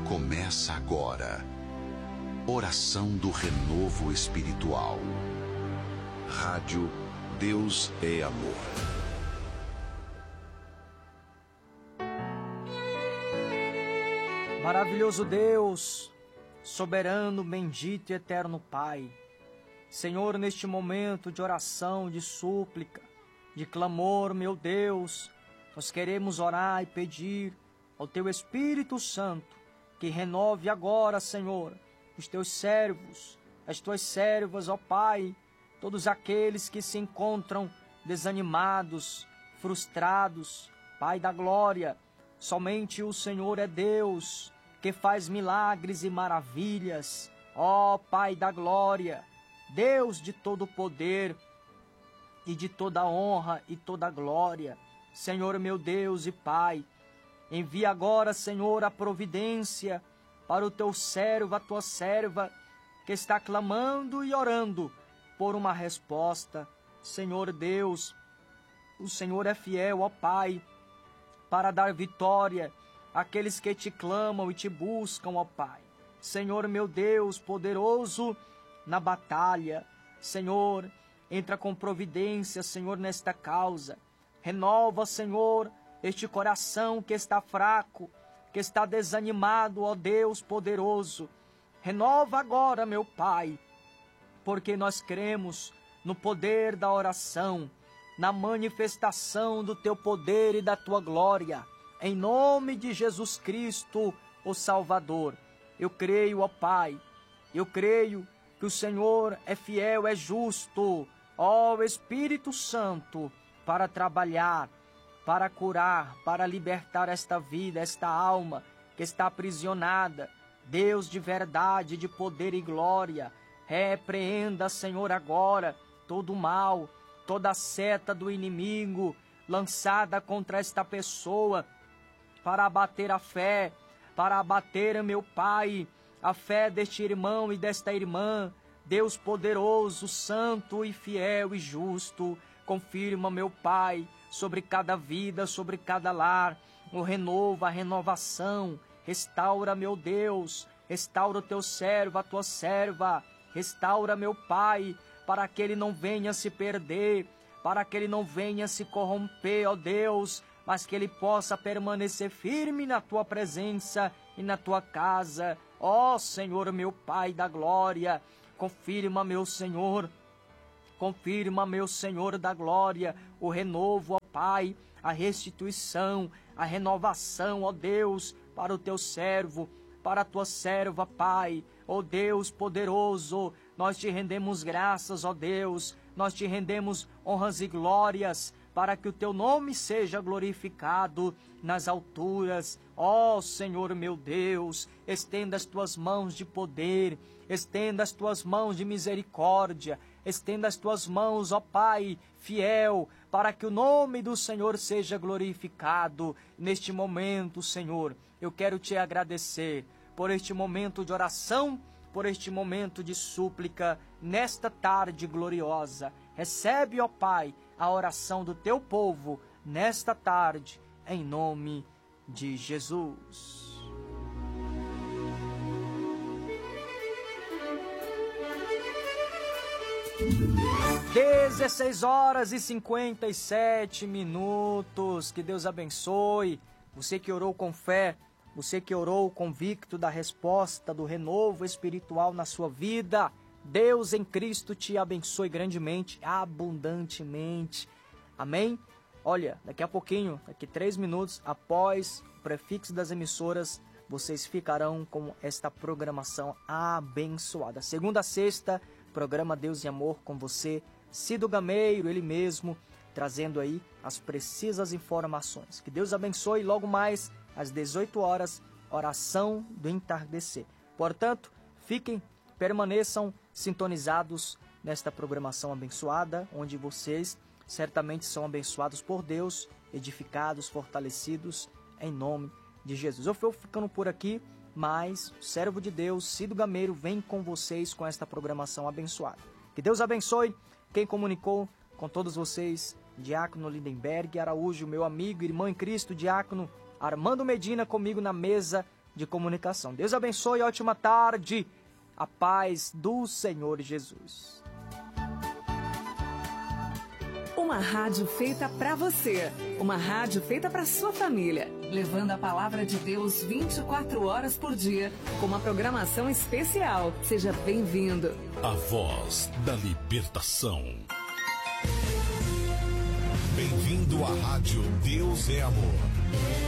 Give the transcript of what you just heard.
Começa agora. Oração do Renovo Espiritual. Rádio Deus é Amor. Maravilhoso Deus, soberano, bendito e eterno Pai. Senhor, neste momento de oração, de súplica, de clamor, meu Deus, nós queremos orar e pedir ao Teu Espírito Santo que renove agora, Senhor, os Teus servos, as Tuas servas, ó Pai, todos aqueles que se encontram desanimados, frustrados. Pai da glória, somente o Senhor é Deus que faz milagres e maravilhas. Ó Pai da glória, Deus de todo poder e de toda honra e toda glória. Senhor meu Deus e Pai, envia agora, Senhor, a providência para o Teu servo, a Tua serva, que está clamando e orando por uma resposta. Senhor Deus, o Senhor é fiel, ó Pai, para dar vitória àqueles que Te clamam e Te buscam, ó Pai. Senhor meu Deus, poderoso na batalha, Senhor, entra com providência, Senhor, nesta causa. Renova, Senhor, este coração que está fraco, que está desanimado, ó Deus poderoso. Renova agora, meu Pai, porque nós cremos no poder da oração, na manifestação do Teu poder e da Tua glória. Em nome de Jesus Cristo, o Salvador. Eu creio, ó Pai, eu creio que o Senhor é fiel, é justo, ó Espírito Santo, para trabalhar, para curar, para libertar esta vida, esta alma que está aprisionada. Deus de verdade, de poder e glória, repreenda, Senhor, agora todo o mal, toda a seta do inimigo lançada contra esta pessoa, para abater a fé, para abater, meu Pai, a fé deste irmão e desta irmã. Deus poderoso, santo e fiel e justo, confirma, meu Pai, sobre cada vida, sobre cada lar, o renovo, a renovação. Restaura, meu Deus, restaura o Teu servo, a Tua serva. Restaura, meu Pai, para que ele não venha se perder, para que ele não venha se corromper, ó Deus, mas que ele possa permanecer firme na Tua presença e na Tua casa. Ó Senhor, meu Pai da glória, confirma, meu Senhor, confirma, meu Senhor da glória, o renovo, ó Pai, a restituição, a renovação, ó Deus, para o Teu servo, para a Tua serva, Pai. Ó Deus poderoso, nós Te rendemos graças, ó Deus, nós Te rendemos honras e glórias, para que o Teu nome seja glorificado nas alturas. Ó Senhor meu Deus, estenda as Tuas mãos de poder, estenda as Tuas mãos de misericórdia, estenda as Tuas mãos, ó Pai, fiel, para que o nome do Senhor seja glorificado. Neste momento, Senhor, eu quero Te agradecer por este momento de oração, por este momento de súplica, nesta tarde gloriosa. Recebe, ó Pai, a oração do Teu povo, nesta tarde, em nome de Jesus. (16h57). Que Deus abençoe você que orou com fé, você que orou convicto da resposta, do renovo espiritual na sua vida. Deus em Cristo te abençoe grandemente, abundantemente. Amém? Olha, daqui a pouquinho, daqui 3 minutos, após o prefixo das emissoras, vocês ficarão com esta programação abençoada. Segunda a sexta, programa Deus e Amor com você, Cido Gameiro, ele mesmo, trazendo aí as precisas informações. Que Deus abençoe. Logo mais, às 18 horas, oração do entardecer. Portanto, permaneçam sintonizados nesta programação abençoada, onde vocês certamente são abençoados por Deus, edificados, fortalecidos, em nome de Jesus. Eu vou ficando por aqui, mas o servo de Deus, Cido Gameiro, vem com vocês com esta programação abençoada. Que Deus abençoe. Quem comunicou com todos vocês, Diácono Lindenberg Araújo, meu amigo, irmão em Cristo, Diácono Armando Medina, comigo na mesa de comunicação. Deus abençoe, ótima tarde, a paz do Senhor Jesus. Uma rádio feita para você, uma rádio feita para sua família, levando a palavra de Deus 24 horas por dia, com uma programação especial. Seja bem-vindo. A voz da libertação. Bem-vindo à rádio Deus é Amor.